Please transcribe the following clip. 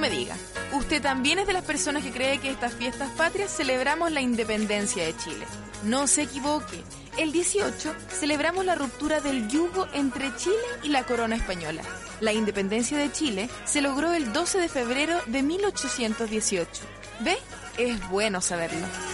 me diga, ¿usted también es de las personas que cree que estas fiestas patrias celebramos la independencia de Chile? No se equivoque, el 18 celebramos la ruptura del yugo entre Chile y la corona española. La independencia de Chile se logró el 12 de febrero de 1818. ¿Ve? Es bueno saberlo.